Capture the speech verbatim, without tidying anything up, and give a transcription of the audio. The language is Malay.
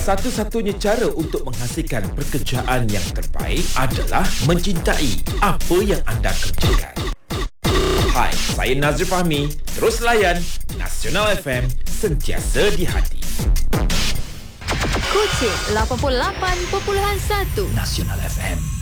Satu-satunya cara untuk menghasilkan pekerjaan yang terbaik adalah mencintai apa yang anda kerjakan. Hai, saya Nazri Fahmi. Terus layan Nasional F M, sentiasa di hati. Kucing lapan puluh lapan perpuluhan satu Nasional F M.